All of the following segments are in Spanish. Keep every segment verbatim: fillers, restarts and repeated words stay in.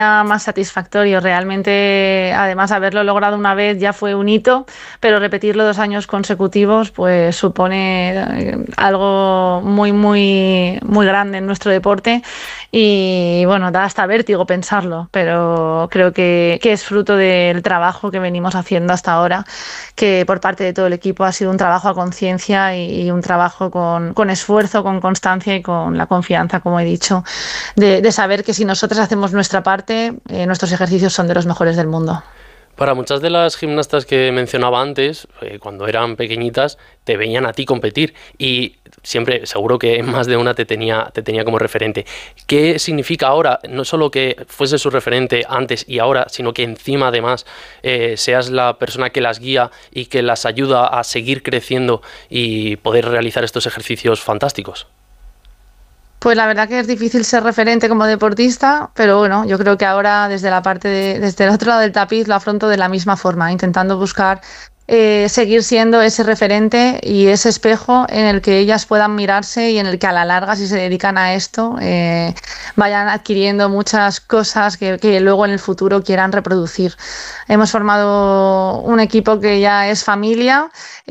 más satisfactorio. Realmente, además, haberlo logrado una vez ya fue un hito, pero repetirlo dos años consecutivos pues supone algo muy, muy, muy grande en nuestro deporte y bueno, da hasta vértigo pensarlo, pero creo que, que es fruto del trabajo que venimos haciendo hasta ahora, que por parte de todo el equipo ha sido un trabajo a conciencia y, y un trabajo con, con esfuerzo, con constancia y con la confianza, como he dicho, de, de saber que si nosotros hacemos nuestra parte, Eh, nuestros ejercicios son de los mejores del mundo. Para muchas de las gimnastas que mencionaba antes, eh, cuando eran pequeñitas, te veían a ti competir y siempre, seguro que más de una te tenía, te tenía como referente. ¿Qué significa ahora, no solo que fuese su referente antes y ahora, sino que encima además eh, seas la persona que las guía y que las ayuda a seguir creciendo y poder realizar estos ejercicios fantásticos? Pues la verdad que es difícil ser referente como deportista, pero bueno, yo creo que ahora desde la parte de, desde el otro lado del tapiz lo afronto de la misma forma, intentando buscar eh, seguir siendo ese referente y ese espejo en el que ellas puedan mirarse y en el que a la larga, si se dedican a esto, eh, vayan adquiriendo muchas cosas que, que luego en el futuro quieran reproducir. Hemos formado un equipo que ya es familia,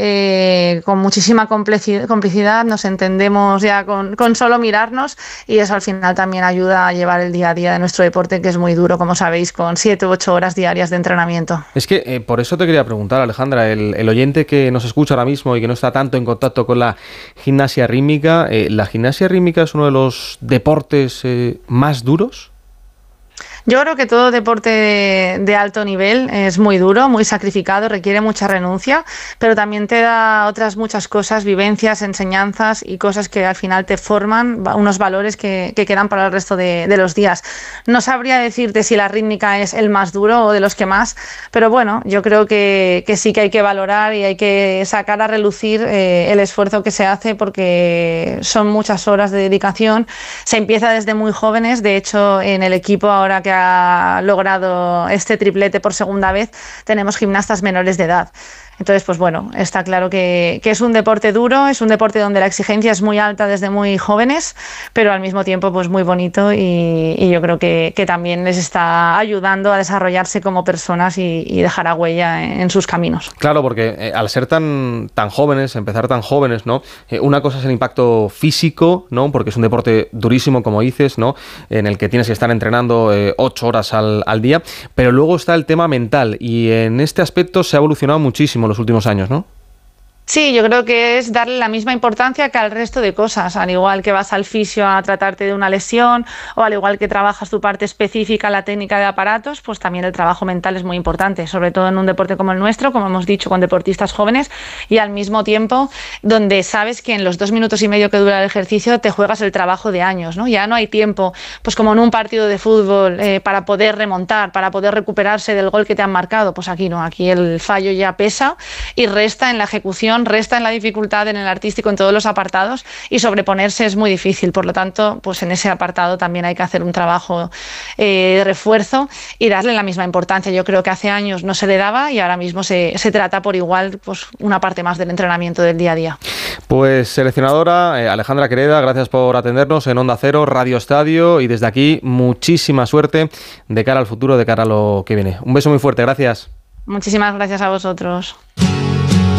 eh, con muchísima complicidad, nos entendemos ya con, con solo mirarnos y eso al final también ayuda a llevar el día a día de nuestro deporte, que es muy duro, como sabéis, con siete u ocho horas diarias de entrenamiento. Es que eh, por eso te quería preguntar, Alejandra, el, el oyente que nos escucha ahora mismo y que no está tanto en contacto con la gimnasia rítmica, eh, ¿la gimnasia rítmica es uno de los deportes eh, más duros? Yo creo que todo deporte de, de alto nivel es muy duro, muy sacrificado, requiere mucha renuncia, pero también te da otras muchas cosas, vivencias, enseñanzas y cosas que al final te forman unos valores que, que quedan para el resto de, de los días. No sabría decirte si la rítmica es el más duro o de los que más, pero bueno, yo creo que, que sí que hay que valorar y hay que sacar a relucir eh, el esfuerzo que se hace porque son muchas horas de dedicación. Se empieza desde muy jóvenes, de hecho en el equipo ahora que ha logrado este triplete por segunda vez, tenemos gimnastas menores de edad. Entonces, pues bueno, está claro que, que es un deporte duro, es un deporte donde la exigencia es muy alta desde muy jóvenes, pero al mismo tiempo pues muy bonito y, y yo creo que, que también les está ayudando a desarrollarse como personas y, y dejar a huella en, en sus caminos. Claro, porque eh, al ser tan, tan jóvenes, empezar tan jóvenes, ¿no? Eh, una cosa es el impacto físico, ¿no? Porque es un deporte durísimo, como dices, ¿no? En el que tienes que estar entrenando eh, ocho horas al, al día, pero luego está el tema mental y en este aspecto se ha evolucionado muchísimo los últimos años, ¿no? Sí, yo creo que es darle la misma importancia que al resto de cosas, al igual que vas al fisio a tratarte de una lesión o al igual que trabajas tu parte específica, la técnica de aparatos, pues también el trabajo mental es muy importante, sobre todo en un deporte como el nuestro, como hemos dicho, con deportistas jóvenes y al mismo tiempo donde sabes que en los dos minutos y medio que dura el ejercicio te juegas el trabajo de años, ¿no? Ya no hay tiempo, pues como en un partido de fútbol, eh, para poder remontar, para poder recuperarse del gol que te han marcado, pues aquí no, aquí el fallo ya pesa y resta en la ejecución, resta en la dificultad, en el artístico, en todos los apartados y sobreponerse es muy difícil. Por lo tanto, pues en ese apartado también hay que hacer un trabajo eh, de refuerzo y darle la misma importancia. Yo creo que hace años no se le daba y ahora mismo se, se trata por igual pues una parte más del entrenamiento del día a día. Pues seleccionadora eh, Alejandra Quereda, gracias por atendernos en Onda Cero, Radio Estadio y desde aquí muchísima suerte de cara al futuro, de cara a lo que viene. Un beso muy fuerte, gracias. Muchísimas gracias a vosotros.